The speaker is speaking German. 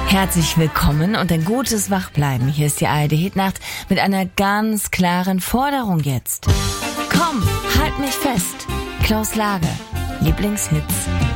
Herzlich willkommen und ein gutes Wachbleiben. Hier ist die ARD-Hitnacht mit einer ganz klaren Forderung jetzt. Komm, halt mich fest. Klaus Lage, Lieblingshits